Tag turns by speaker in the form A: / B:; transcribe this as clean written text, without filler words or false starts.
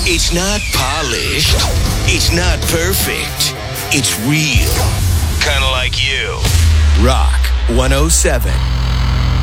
A: It's not polished. It's not perfect. It's real. Kind of like you. Rock 107.